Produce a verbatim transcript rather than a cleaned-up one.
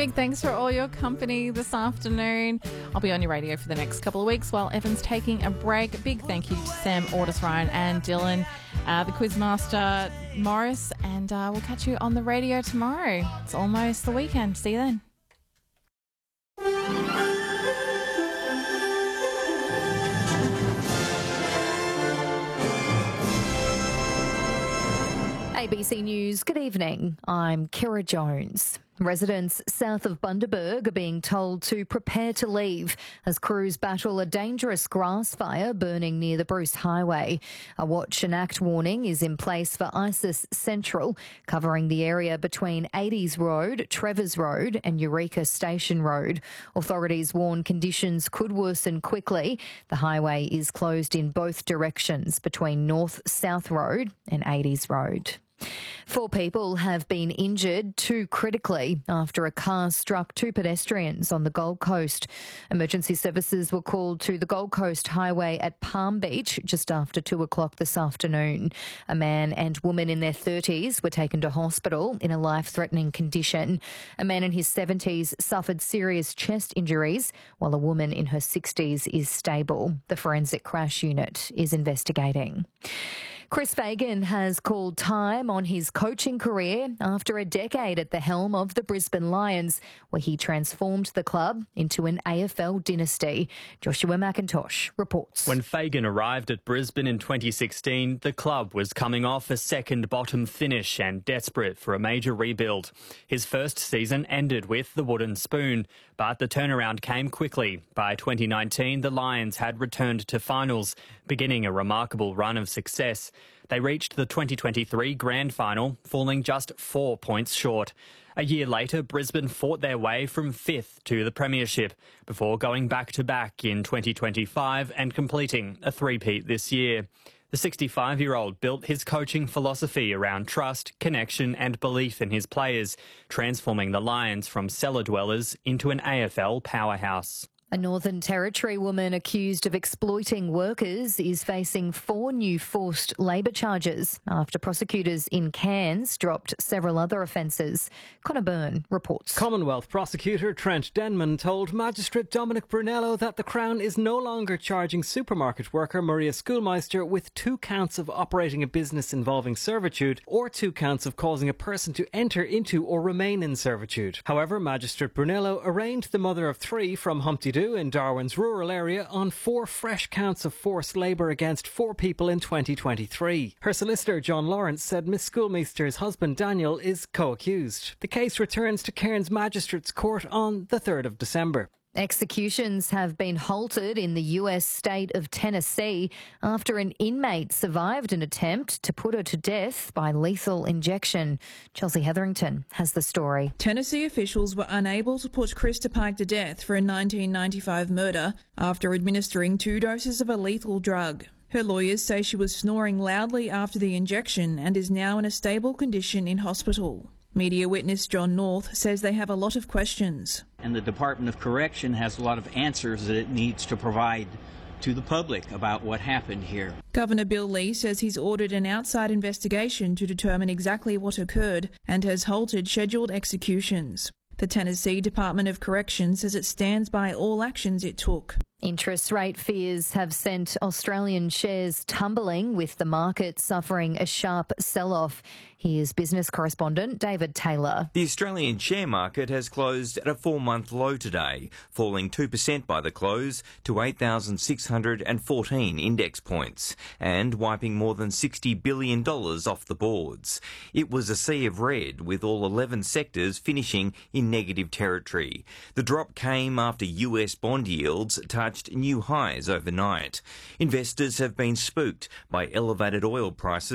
Big thanks for all your company this afternoon. I'll be on your radio for the next couple of weeks while Evan's taking a break. Big thank you to Sam, Ordis, Ryan and Dylan, uh, the Quizmaster, Morris, and uh, we'll catch you on the radio tomorrow. It's almost the weekend. See you then. A B C News, good evening. I'm Kira Jones. Residents south of Bundaberg are being told to prepare to leave as crews battle a dangerous grass fire burning near the Bruce Highway. A watch and act warning is in place for ISIS Central, covering the area between eighties Road, Trevors Road and Eureka Station Road. Authorities warn conditions could worsen quickly. The highway is closed in both directions between North-South Road and eighties Road. Four people have been injured, two critically, after a car struck two pedestrians on the Gold Coast. Emergency services were called to the Gold Coast Highway at Palm Beach just after two o'clock this afternoon. A man and woman in their thirties were taken to hospital in a life-threatening condition. A man in his seventies suffered serious chest injuries, while a woman in her sixties is stable. The forensic crash unit is investigating. Chris Fagan has called time on his coaching career after a decade at the helm of the Brisbane Lions, where he transformed the club into an A F L dynasty. Joshua McIntosh reports. When Fagan arrived at Brisbane in twenty sixteen, the club was coming off a second bottom finish and desperate for a major rebuild. His first season ended with the wooden spoon, but the turnaround came quickly. By twenty nineteen, the Lions had returned to finals, beginning a remarkable run of success. They reached the twenty twenty-three Grand Final, falling just four points short. A year later, Brisbane fought their way from fifth to the Premiership before going back-to-back in twenty twenty-five and completing a three-peat this year. The sixty-five-year-old built his coaching philosophy around trust, connection and belief in his players, transforming the Lions from cellar dwellers into an A F L powerhouse. A Northern Territory woman accused of exploiting workers is facing four new forced labour charges after prosecutors in Cairns dropped several other offences. Connor Byrne reports. Commonwealth prosecutor Trent Denman told Magistrate Dominic Brunello that the Crown is no longer charging supermarket worker Maria Schoolmeister with two counts of operating a business involving servitude or two counts of causing a person to enter into or remain in servitude. However, Magistrate Brunello arraigned the mother of three from Humpty Doo in Darwin's rural area on four fresh counts of forced labour against four people in twenty twenty-three. Her solicitor John Lawrence said Miss Schoolmeister's husband Daniel is co-accused. The case returns to Cairns Magistrates Court on the third of December. Executions have been halted in the U S state of Tennessee after an inmate survived an attempt to put her to death by lethal injection. Chelsea Hetherington has the story. Tennessee officials were unable to put Krista Pike to death for a nineteen ninety-five murder after administering two doses of a lethal drug. Her lawyers say she was snoring loudly after the injection and is now in a stable condition in hospital. Media witness John North says they have a lot of questions. And the Department of Correction has a lot of answers that it needs to provide to the public about what happened here. Governor Bill Lee says he's ordered an outside investigation to determine exactly what occurred and has halted scheduled executions. The Tennessee Department of Correction says it stands by all actions it took. Interest rate fears have sent Australian shares tumbling, with the market suffering a sharp sell-off. Here's business correspondent David Taylor. The Australian share market has closed at a four-month low today, falling two percent by the close to eight thousand six hundred fourteen index points and wiping more than sixty billion dollars off the boards. It was a sea of red, with all eleven sectors finishing in negative territory. The drop came after U S bond yields touched new highs overnight. Investors have been spooked by elevated oil prices